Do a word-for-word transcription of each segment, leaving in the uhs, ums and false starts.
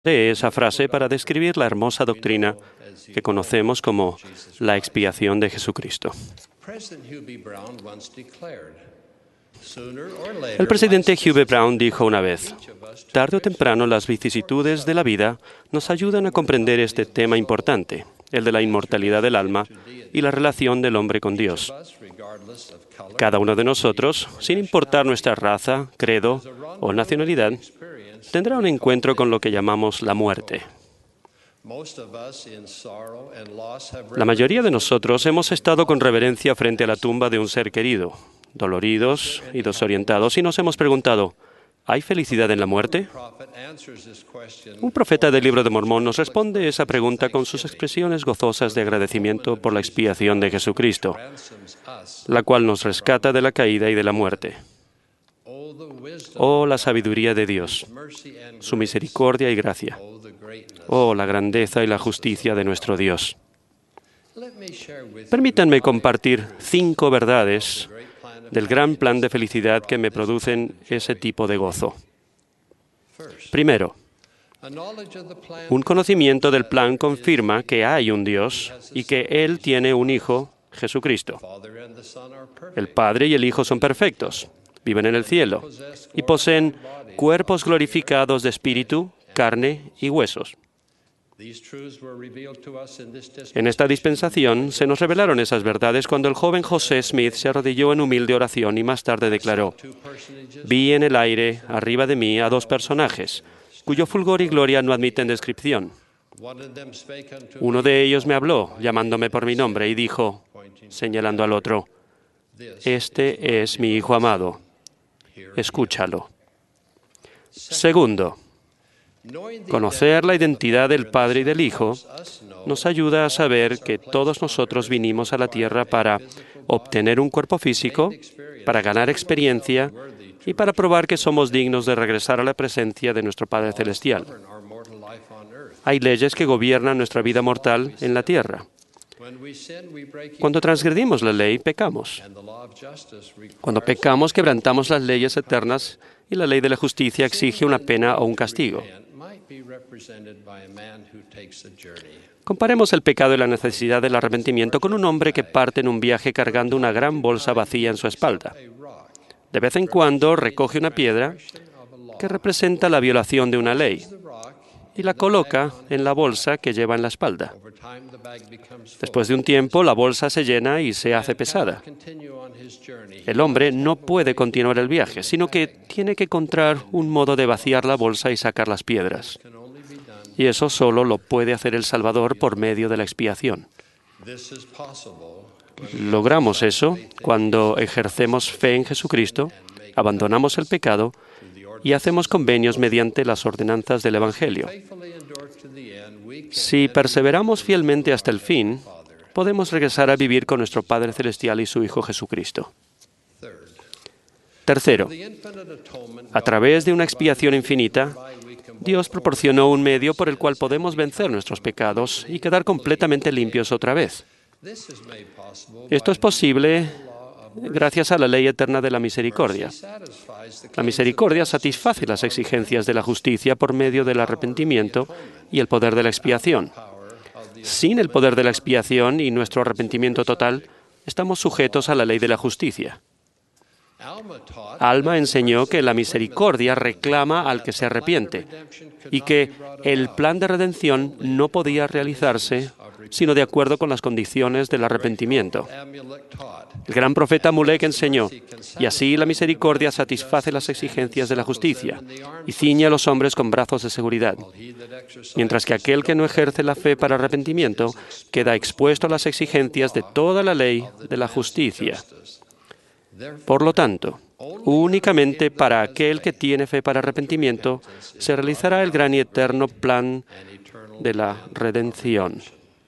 de esa frase para describir la hermosa doctrina que conocemos como la expiación de Jesucristo. El presidente Hugh B. Brown dijo una vez: tarde o temprano las vicisitudes de la vida nos ayudan a comprender este tema importante, el de la inmortalidad del alma y la relación del hombre con Dios. Cada uno de nosotros, sin importar nuestra raza, credo o nacionalidad, tendrá un encuentro con lo que llamamos la muerte. La mayoría de nosotros hemos estado con reverencia frente a la tumba de un ser querido, doloridos y desorientados, y nos hemos preguntado: ¿hay felicidad en la muerte? Un profeta del Libro de Mormón nos responde esa pregunta con sus expresiones gozosas de agradecimiento por la expiación de Jesucristo, la cual nos rescata de la caída y de la muerte. Oh, la sabiduría de Dios, su misericordia y gracia. Oh, la grandeza y la justicia de nuestro Dios. Permítanme compartir cinco verdades del gran plan de felicidad que me producen ese tipo de gozo. Primero, un conocimiento del plan confirma que hay un Dios y que Él tiene un Hijo, Jesucristo. El Padre y el Hijo son perfectos, viven en el cielo y poseen cuerpos glorificados de espíritu, carne y huesos. En esta dispensación se nos revelaron esas verdades cuando el joven José Smith se arrodilló en humilde oración y más tarde declaró: vi en el aire, arriba de mí, a dos personajes, cuyo fulgor y gloria no admiten descripción. Uno de ellos me habló, llamándome por mi nombre, y dijo, señalando al otro: este es mi Hijo amado, escúchalo. Segundo, conocer la identidad del Padre y del Hijo nos ayuda a saber que todos nosotros vinimos a la tierra para obtener un cuerpo físico, para ganar experiencia y para probar que somos dignos de regresar a la presencia de nuestro Padre Celestial. Hay leyes que gobiernan nuestra vida mortal en la tierra. Cuando transgredimos la ley, pecamos. Cuando pecamos, quebrantamos las leyes eternas y la ley de la justicia exige una pena o un castigo. Comparemos el pecado y la necesidad del arrepentimiento con un hombre que parte en un viaje cargando una gran bolsa vacía en su espalda. De vez en cuando recoge una piedra que representa la violación de una ley y la coloca en la bolsa que lleva en la espalda. Después de un tiempo, la bolsa se llena y se hace pesada. El hombre no puede continuar el viaje, sino que tiene que encontrar un modo de vaciar la bolsa y sacar las piedras. Y eso solo lo puede hacer el Salvador por medio de la expiación. Logramos eso cuando ejercemos fe en Jesucristo, abandonamos el pecado y hacemos convenios mediante las ordenanzas del Evangelio. Si perseveramos fielmente hasta el fin, podemos regresar a vivir con nuestro Padre Celestial y su Hijo Jesucristo. Tercero, a través de una expiación infinita, Dios proporcionó un medio por el cual podemos vencer nuestros pecados y quedar completamente limpios otra vez. Esto es posible gracias a la ley eterna de la misericordia. La misericordia satisface las exigencias de la justicia por medio del arrepentimiento y el poder de la expiación. Sin el poder de la expiación y nuestro arrepentimiento total, estamos sujetos a la ley de la justicia. Alma enseñó que la misericordia reclama al que se arrepiente y que el plan de redención no podía realizarse sino de acuerdo con las condiciones del arrepentimiento. El gran profeta Mulek enseñó: y así la misericordia satisface las exigencias de la justicia y ciñe a los hombres con brazos de seguridad, mientras que aquel que no ejerce la fe para arrepentimiento queda expuesto a las exigencias de toda la ley de la justicia. Por lo tanto, únicamente para aquel que tiene fe para arrepentimiento se realizará el gran y eterno plan de la redención.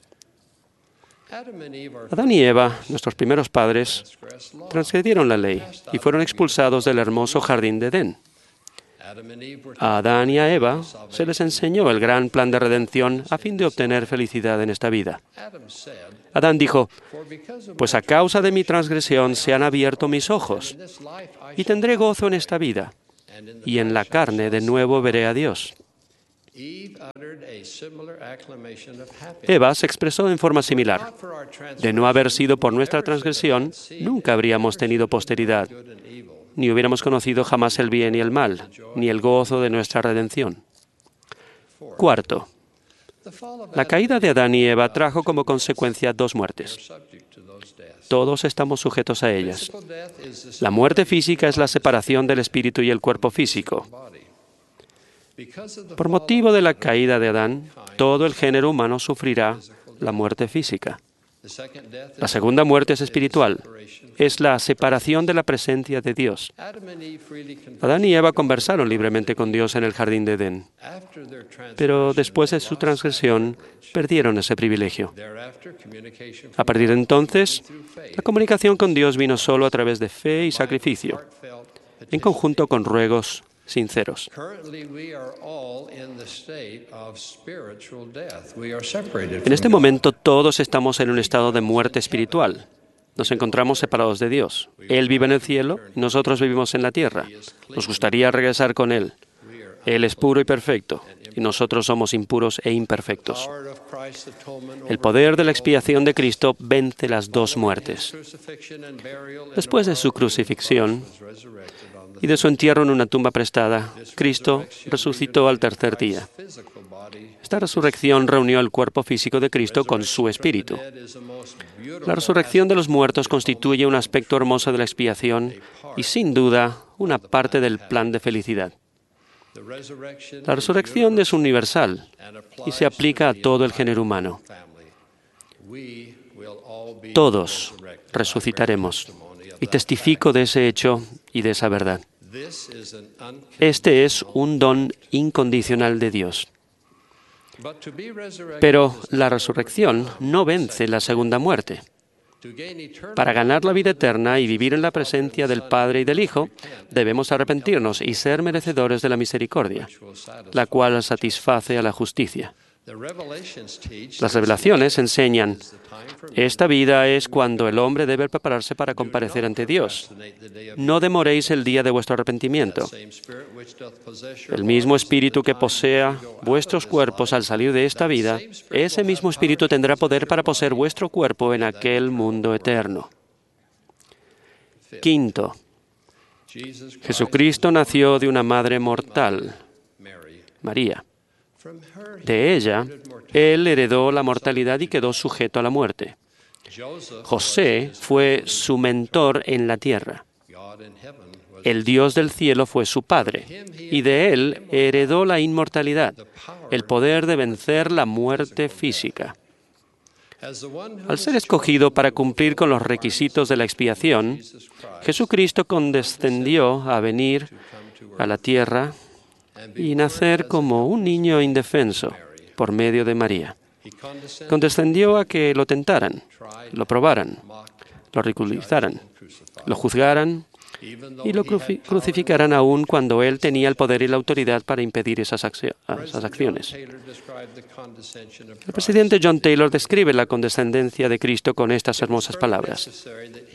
Adán y Eva, nuestros primeros padres, transgredieron la ley y fueron expulsados del hermoso jardín de Edén. A Adán y a Eva se les enseñó el gran plan de redención a fin de obtener felicidad en esta vida. Adán dijo: pues a causa de mi transgresión se han abierto mis ojos, y tendré gozo en esta vida, y en la carne de nuevo veré a Dios. Eva se expresó en forma similar. De no haber sido por nuestra transgresión, nunca habríamos tenido posteridad, ni hubiéramos conocido jamás el bien y el mal, ni el gozo de nuestra redención. Cuarto, la caída de Adán y Eva trajo como consecuencia dos muertes. Todos estamos sujetos a ellas. La muerte física es la separación del espíritu y el cuerpo físico. Por motivo de la caída de Adán, todo el género humano sufrirá la muerte física. La segunda muerte es espiritual. Es la separación de la presencia de Dios. Adán y Eva conversaron libremente con Dios en el jardín de Edén, pero después de su transgresión perdieron ese privilegio. A partir de entonces, la comunicación con Dios vino solo a través de fe y sacrificio, en conjunto con ruegos sinceros. En este momento todos estamos en un estado de muerte espiritual. Nos encontramos separados de Dios. Él vive en el cielo, nosotros vivimos en la tierra. Nos gustaría regresar con Él. Él es puro y perfecto, y nosotros somos impuros e imperfectos. El poder de la expiación de Cristo vence las dos muertes. Después de su crucifixión y de su entierro en una tumba prestada, Cristo resucitó al tercer día. Esta resurrección reunió el cuerpo físico de Cristo con su espíritu. La resurrección de los muertos constituye un aspecto hermoso de la expiación y, sin duda, una parte del plan de felicidad. La resurrección es universal y se aplica a todo el género humano. Todos resucitaremos, y testifico de ese hecho y de esa verdad. Este es un don incondicional de Dios. Pero la resurrección no vence la segunda muerte. Para ganar la vida eterna y vivir en la presencia del Padre y del Hijo, debemos arrepentirnos y ser merecedores de la misericordia, la cual satisface a la justicia. Las revelaciones enseñan, esta vida es cuando el hombre debe prepararse para comparecer ante Dios. No demoréis el día de vuestro arrepentimiento. El mismo espíritu que posea vuestros cuerpos al salir de esta vida, ese mismo espíritu tendrá poder para poseer vuestro cuerpo en aquel mundo eterno. Quinto, Jesucristo nació de una madre mortal, María. De ella, Él heredó la mortalidad y quedó sujeto a la muerte. José fue su mentor en la tierra. El Dios del cielo fue su padre, y de Él heredó la inmortalidad, el poder de vencer la muerte física. Al ser escogido para cumplir con los requisitos de la expiación, Jesucristo condescendió a venir a la tierra y nacer como un niño indefenso por medio de María. Condescendió a que lo tentaran, lo probaran, lo ridiculizaran, lo juzgaran y lo crucificaran aún cuando Él tenía el poder y la autoridad para impedir esas, accio- esas acciones. El presidente John Taylor describe la condescendencia de Cristo con estas hermosas palabras.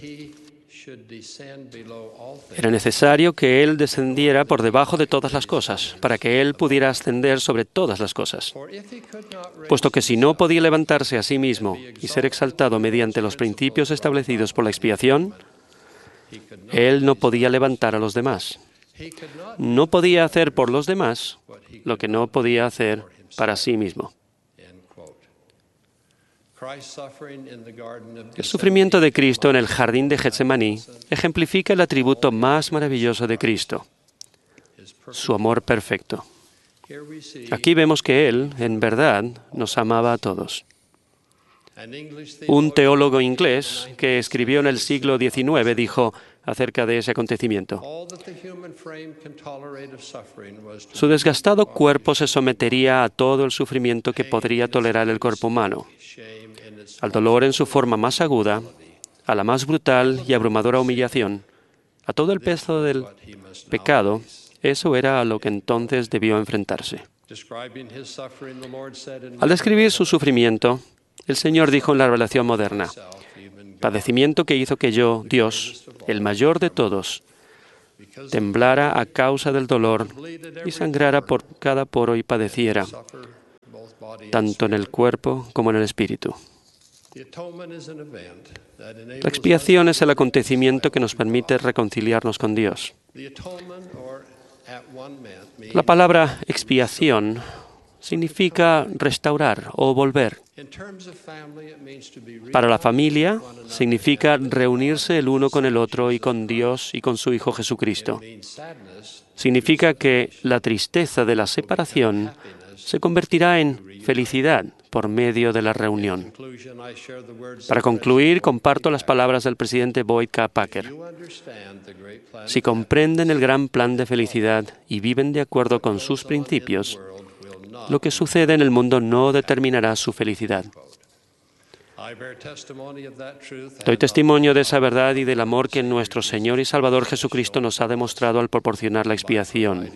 Era necesario que Él descendiera por debajo de todas las cosas, para que Él pudiera ascender sobre todas las cosas. Puesto que si no podía levantarse a sí mismo y ser exaltado mediante los principios establecidos por la expiación, Él no podía levantar a los demás. No podía hacer por los demás lo que no podía hacer para sí mismo. El sufrimiento de Cristo en el jardín de Getsemaní ejemplifica el atributo más maravilloso de Cristo, su amor perfecto. Aquí vemos que Él, en verdad, nos amaba a todos. Un teólogo inglés que escribió en el siglo diecinueve dijo acerca de ese acontecimiento: su desgastado cuerpo se sometería a todo el sufrimiento que podría tolerar el cuerpo humano, al dolor en su forma más aguda, a la más brutal y abrumadora humillación, a todo el peso del pecado. Eso era a lo que entonces debió enfrentarse. Al describir su sufrimiento, el Señor dijo en la revelación moderna: padecimiento que hizo que yo, Dios, el mayor de todos, temblara a causa del dolor y sangrara por cada poro y padeciera, tanto en el cuerpo como en el espíritu. La expiación es el acontecimiento que nos permite reconciliarnos con Dios. La palabra expiación significa restaurar o volver. Para la familia, significa reunirse el uno con el otro y con Dios y con su Hijo Jesucristo. Significa que la tristeza de la separación se convertirá en felicidad por medio de la reunión. Para concluir, comparto las palabras del presidente Boyd K. Packer. Si comprenden el gran plan de felicidad y viven de acuerdo con sus principios, lo que sucede en el mundo no determinará su felicidad. Doy testimonio de esa verdad y del amor que nuestro Señor y Salvador Jesucristo nos ha demostrado al proporcionar la expiación,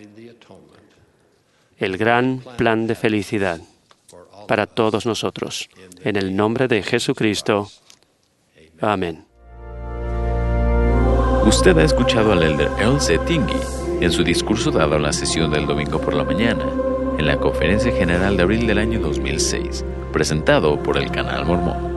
el gran plan de felicidad para todos nosotros. En el nombre de Jesucristo. Amén. Usted ha escuchado al elder Earl C. Tingey en su discurso dado en la sesión del domingo por la mañana, en la Conferencia General de abril del año dos mil seis, presentado por el Canal Mormón.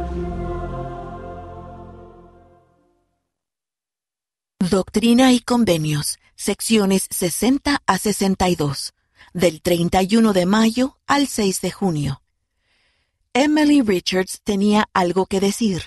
Doctrina y Convenios, secciones sesenta a sesenta y dos, del treinta y uno de mayo al seis de junio. Emily Richards tenía algo que decir.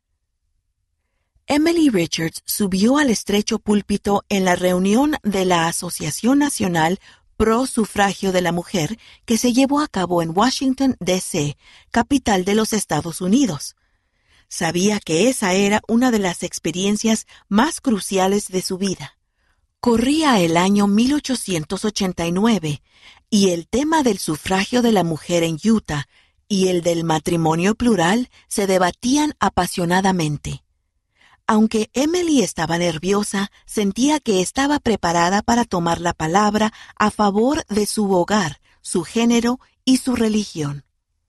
Emily Richards subió al estrecho púlpito en la reunión de la Asociación Nacional Pro Sufragio de la Mujer que se llevó a cabo en Washington, D C, capital de los Estados Unidos. Sabía que esa era una de las experiencias más cruciales de su vida. Corría el año mil ochocientos ochenta y nueve y el tema del sufragio de la mujer en Utah y el del matrimonio plural se debatían apasionadamente. Aunque Emily estaba nerviosa, sentía que estaba preparada para tomar la palabra a favor de su hogar, su género y su religión.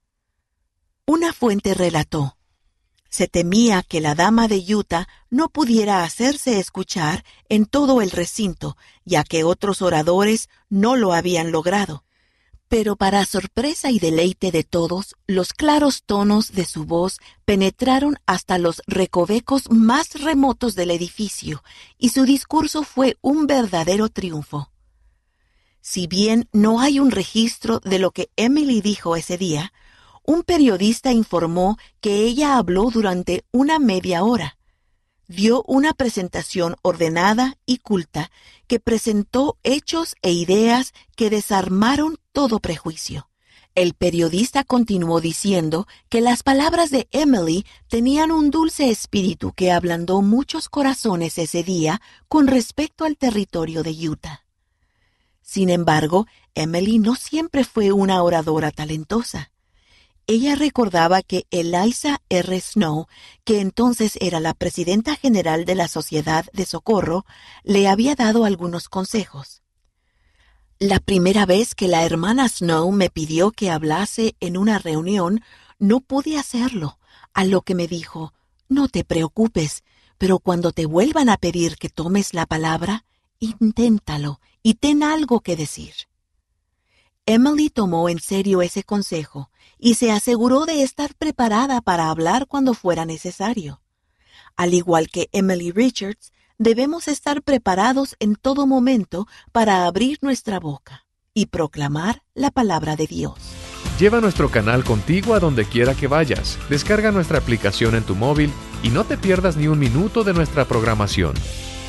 Una fuente relató: se temía que la dama de Utah no pudiera hacerse escuchar en todo el recinto, ya que otros oradores no lo habían logrado. Pero para sorpresa y deleite de todos, los claros tonos de su voz penetraron hasta los recovecos más remotos del edificio, y su discurso fue un verdadero triunfo. Si bien no hay un registro de lo que Emily dijo ese día, un periodista informó que ella habló durante una media hora. Dio una presentación ordenada y culta que presentó hechos e ideas que desarmaron todo prejuicio. El periodista continuó diciendo que las palabras de Emily tenían un dulce espíritu que ablandó muchos corazones ese día con respecto al territorio de Utah. Sin embargo, Emily no siempre fue una oradora talentosa. Ella recordaba que Eliza R. Snow, que entonces era la presidenta general de la Sociedad de Socorro, le había dado algunos consejos. La primera vez que la hermana Snow me pidió que hablase en una reunión, no pude hacerlo, a lo que me dijo: no te preocupes, pero cuando te vuelvan a pedir que tomes la palabra, inténtalo y ten algo que decir. Emily tomó en serio ese consejo y se aseguró de estar preparada para hablar cuando fuera necesario. Al igual que Emily Richards, debemos estar preparados en todo momento para abrir nuestra boca y proclamar la palabra de Dios. Lleva nuestro canal contigo a donde quiera que vayas. Descarga nuestra aplicación en tu móvil y no te pierdas ni un minuto de nuestra programación.